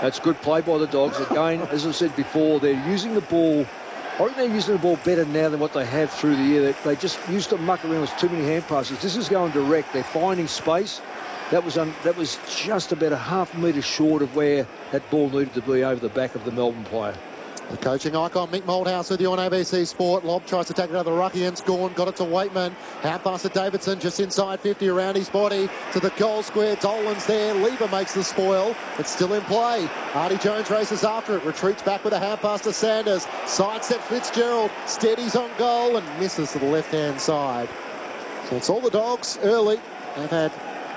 That's good play by the Dogs. Again, as I said before, they're using the ball. I think they're using the ball better now than what they have through the year. They just used to muck around with too many hand passes. This is going direct. They're finding space. That was just about a half a metre short of where that ball needed to be over the back of the Melbourne player. The coaching icon, Mick Moldhouse, with you on ABC Sport. Lob tries to take it out of the ruck against Gawn. Got it to Waitman. Hand pass to Davidson, just inside 50, around his body. To the goal square. Dolan's there. Lever makes the spoil. It's still in play. Artie Jones races after it. Retreats back with a hand pass to Sanders. Sidestep Fitzgerald. Steadies on goal and misses to the left-hand side. So it's all the Dogs early. They've had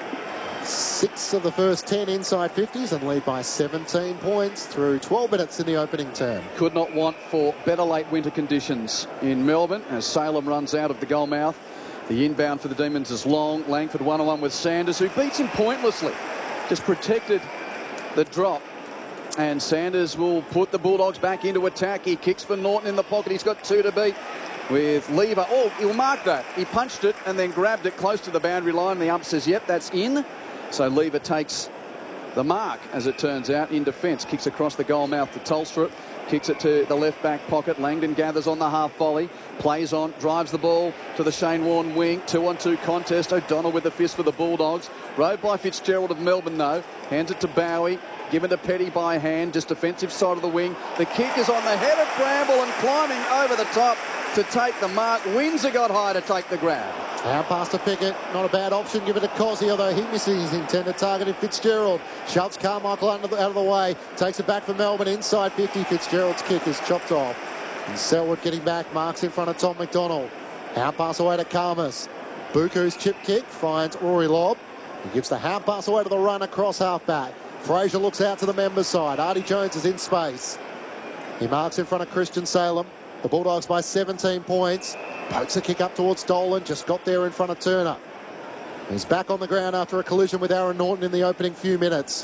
6 of the first 10 inside 50s and lead by 17 points through 12 minutes in the opening term. Could not want for better late winter conditions in Melbourne as Salem runs out of the goal mouth. The inbound for the Demons is long. Langford 1-on-1 with Sanders, who beats him pointlessly. Just protected the drop. And Sanders will put the Bulldogs back into attack. He kicks for Norton in the pocket. He's got 2 to beat with Lever. Oh, he'll mark that. He punched it and then grabbed it close to the boundary line. The ump says, yep, that's in. So Lever takes the mark, as it turns out, in defence. Kicks across the goal mouth to Tolstrup. Kicks it to the left back pocket. Langdon gathers on the half volley. Plays on, drives the ball to the Shane Warne wing. 2-on-2 contest. O'Donnell with the fist for the Bulldogs. Rode by Fitzgerald of Melbourne, though. Hands it to Bowie. Given to Petty by hand. Just defensive side of the wing. The kick is on the head of Bramble and climbing over the top to take the mark. Windsor got high to take the grab. Out past to Pickett, not a bad option. Give it to Cozzy, although he misses his intended target in Fitzgerald. Shoves Carmichael out of the way. Takes it back for Melbourne inside 50. Fitzgerald's kick is chopped off. And Selwood getting back. Marks in front of Tom McDonald. Out pass away to Karmas. Buku's chip kick finds Rory Lobb. He gives the hand pass away to the run across half-back. Fraser looks out to the members' side. Artie Jones is in space. He marks in front of Christian Salem. The Bulldogs by 17 points. Pokes a kick up towards Dolan. Just got there in front of Turner. He's back on the ground after a collision with Aaron Norton in the opening few minutes.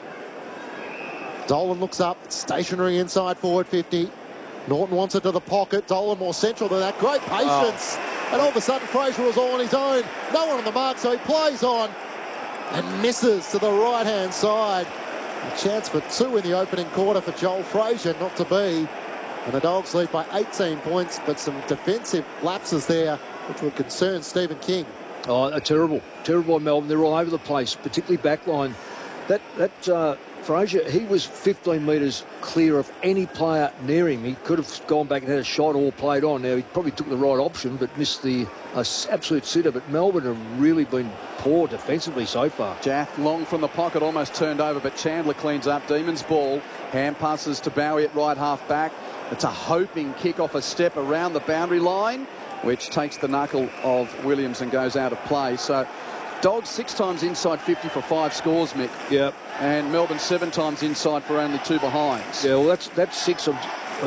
Dolan looks up. Stationary inside forward 50. Norton wants it to the pocket. Dolan more central than that. Great patience. And all of a sudden Fraser was all on his own. No one on the mark, so he plays on and misses to the right-hand side. A chance for 2 in the opening quarter for Joel Fraser, not to be. And the Dogs lead by 18 points, but some defensive lapses there, which would concern Stephen King. Oh, terrible by Melbourne. They're all over the place, particularly backline. That Fraser, he was 15 metres clear of any player near him. He could have gone back and had a shot or played on. Now, he probably took the right option, but missed the absolute sitter. But Melbourne have really been poor defensively so far. Jaff long from the pocket, almost turned over, but Chandler cleans up. Demons ball. Hand passes to Bowie at right half back. It's a hoping kick off a step around the boundary line, which takes the knuckle of Williams and goes out of play. So Dogs 6 times inside 50 for 5 scores, Mick. Yep. And Melbourne 7 times inside for only 2 behinds. Yeah, well, that's 6 of...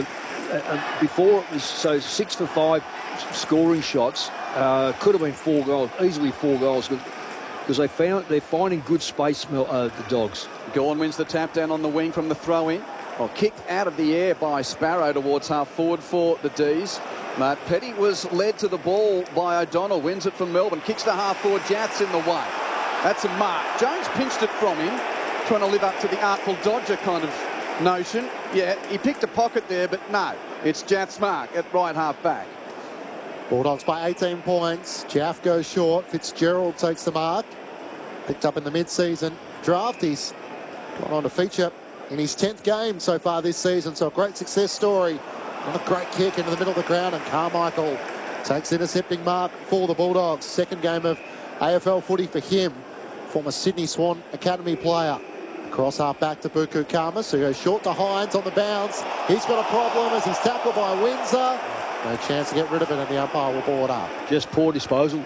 before it was 6 for 5 scoring shots. Could have been 4 goals, easily 4 goals, because they're finding good space, the Dogs. Gawn wins the tap down on the wing from the throw-in. Well, kicked out of the air by Sparrow towards half forward for the D's. But Petty was led to the ball by O'Donnell. Wins it from Melbourne. Kicks the half forward. Jath's in the way. That's a mark. Jones pinched it from him, trying to live up to the Artful Dodger kind of notion. Yeah, he picked a pocket there, but no. It's Jath's mark at right half back. Bulldogs by 18 points. Jaff goes short. Fitzgerald takes the mark. Picked up in the mid-season draft. He's gone on to feature in his 10th game so far this season, so a great success story. And a great kick into the middle of the ground, and Carmichael takes intercepting mark for the Bulldogs. Second game of AFL footy for him, former Sydney Swan Academy player. Cross half back to Buku Karmas, who goes short to Hines on the bounce. He's got a problem as he's tackled by Windsor. No chance to get rid of it, and the umpire will board up. Just poor disposal.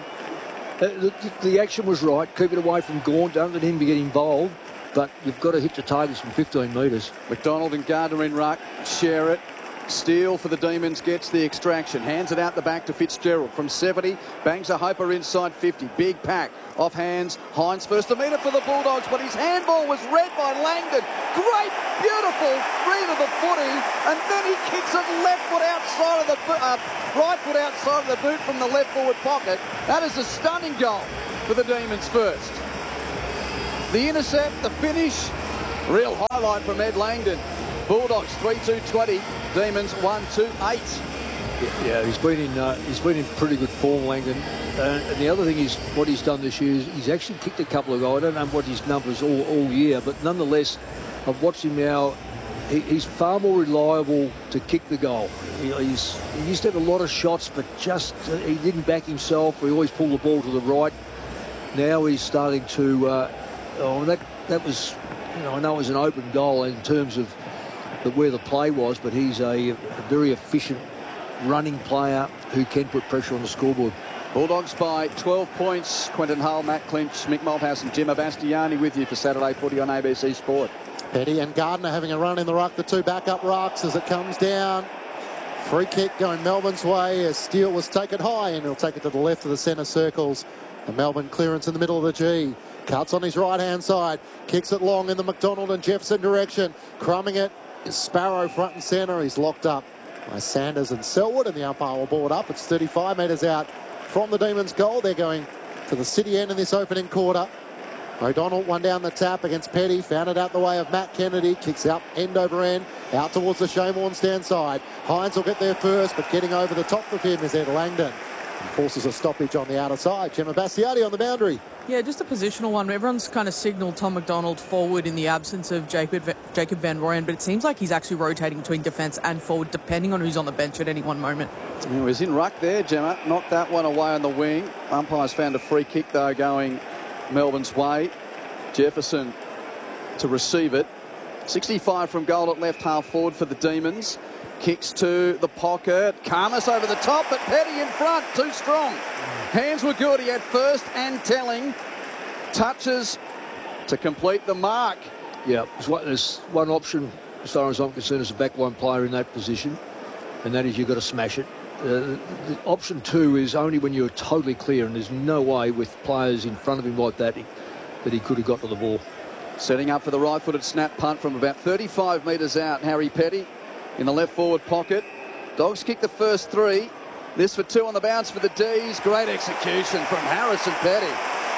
The action was right. Keep it away from Gawn. Don't let him get involved. But you've got to hit the targets from 15 metres. McDonald and Gardner in ruck. Share it. Steele for the Demons gets the extraction. Hands it out the back to Fitzgerald from 70. Bangs a hoper inside 50. Big pack. Off hands. Hines first to meet it for the Bulldogs, but his handball was read by Langdon. Great, beautiful read of the footy. And then he kicks it left foot outside of the right foot outside of the boot from the left forward pocket. That is a stunning goal for the Demons first. The intercept, the finish, Real highlight from Ed Langdon. Bulldogs 3-2-20, Demons 1-2-8. Yeah, he's been in pretty good form, Langdon. And the other thing is what he's done this year is he's actually kicked a couple of goals. I don't know what his numbers all year, but nonetheless, I've watched him now. He's far more reliable to kick the goal. He used to have a lot of shots, but just he didn't back himself. He always pulled the ball to the right. Now he's starting to. That was, I know it was an open goal in terms of where the play was, but he's a very efficient running player who can put pressure on the scoreboard. Bulldogs by 12 points. Quentin Hull, Matt Clinch, Mick Malthouse and Jim Bastiani with you for Saturday Footy on ABC Sport. Petty and Gardner having a run in the ruck, the two backup rucks as it comes down. Free kick going Melbourne's way as Steele was taken high and he'll take it to the left of the centre circles. The Melbourne clearance in the middle of the G. Cuts on his right-hand side. Kicks it long in the McDonald and Jefferson direction. Crumbing it is Sparrow front and centre. He's locked up by Sanders and Selwood, and the umpire will ball it up. It's 35 metres out from the Demons' goal. They're going to the city end in this opening quarter. O'Donnell one down the tap against Petty. Found it out the way of Matt Kennedy. Kicks up end over end. Out towards the Shane Warne side. Hines will get there first, but getting over the top of him is Ed Langdon. And forces a stoppage on the outer side. Gemma Bastiati on the boundary. Yeah, just a positional one. Everyone's kind of signalled Tom McDonald forward in the absence of Jacob Van Rooyen, but it seems like he's actually rotating between defence and forward, depending on who's on the bench at any one moment. He was in ruck there, Gemma. Knocked that one away on the wing. Umpires found a free kick, though, going Melbourne's way. Jefferson to receive it. 65 from goal at left half forward for the Demons. Kicks to the pocket. Karmas over the top, but Petty in front. Too strong. Hands were good. He had first and telling touches to complete the mark. Yeah, there's one option as far as I'm concerned as a backline player in that position, and that is you've got to smash it. The option two is only when you're totally clear, and there's no way with players in front of him like that that he could have got to the ball. Setting up for the right-footed snap punt from about 35 metres out, Harry Petty in the left forward pocket. Dogs kick the first three. This for two on the bounce for the D's. Great execution from Harrison Petty.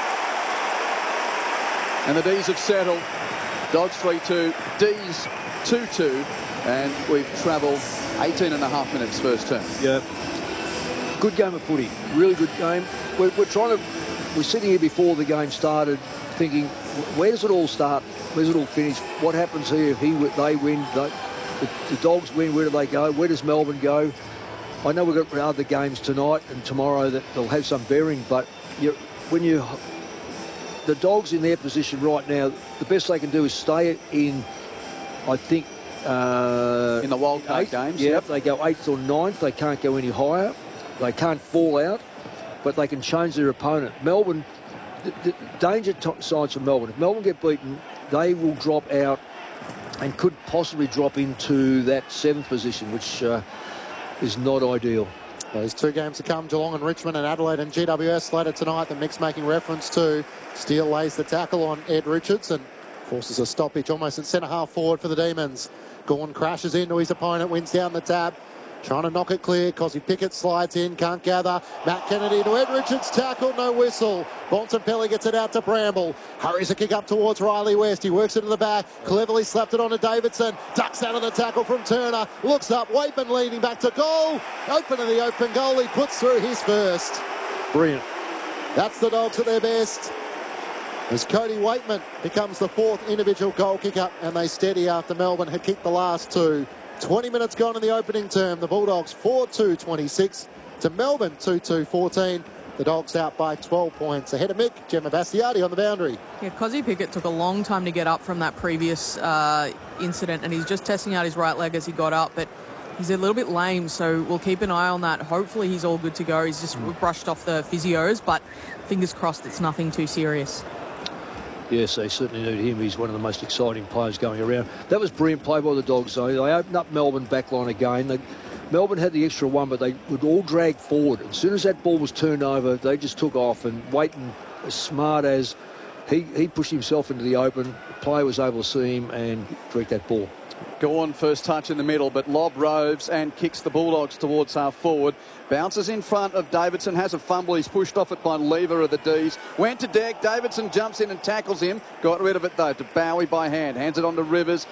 And the D's have settled. Dogs 3-2, D's 2-2, and we've travelled 18 and a half minutes first term. Yeah, good game of footy, really good game. We're sitting here before the game started thinking, where does it all start? Where does it all finish? What happens here if they win? The Dogs win, where do they go? Where does Melbourne go? I know we've got other games tonight and tomorrow that they'll have some bearing, but the Dogs in their position right now, the best they can do is stay in, I think, in the wildcard games. Yeah, yep. They go 8th or 9th. They can't go any higher. They can't fall out, but they can change their opponent. Melbourne, the danger sides for Melbourne. If Melbourne get beaten, they will drop out and could possibly drop into that 7th position, which is not ideal. Those two games to come, Geelong and Richmond and Adelaide and GWS later tonight. The Mick's making reference to. Steele lays the tackle on Ed Richards and forces a stoppage almost at centre half forward for the Demons. Gorn crashes into his opponent, wins down the tab. Trying to knock it clear. Cosy Pickett slides in, can't gather. Matt Kennedy to Ed Richards, tackle, no whistle. Bontempelli gets it out to Bramble. Hurries a kick up towards Riley West. He works it to the back, cleverly slapped it onto Davidson. Ducks out of the tackle from Turner. Looks up, Waitman leading back to goal. Open to the open goal, he puts through his first. Brilliant. That's the Dogs at their best. As Cody Waitman becomes the 4th individual goal kicker, and they steady after Melbourne had kicked the last two. 20 minutes gone in the opening term. The Bulldogs 4-2-26 to Melbourne 2-2-14. The Dogs out by 12 points. Ahead of Mick, Gemma Bastiati on the boundary. Yeah, Cosy Pickett took a long time to get up from that previous incident, and he's just testing out his right leg as he got up, but he's a little bit lame, so we'll keep an eye on that. Hopefully he's all good to go. He's just brushed off the physios, but fingers crossed it's nothing too serious. Yes, they certainly need him. He's one of the most exciting players going around. That was brilliant play by the Dogs, though. They opened up Melbourne backline again. Melbourne had the extra one, but they would all drag forward. As soon as that ball was turned over, they just took off. And Waitman, as smart as he pushed himself into the open, the player was able to see him and direct that ball. Gawn first touch in the middle, but lob roves and kicks the Bulldogs towards half forward. Bounces in front of Davidson, has a fumble. He's pushed off it by Lever of the D's. Went to deck. Davidson jumps in and tackles him. Got rid of it though to Bowie by hand. Hands it on to Rivers.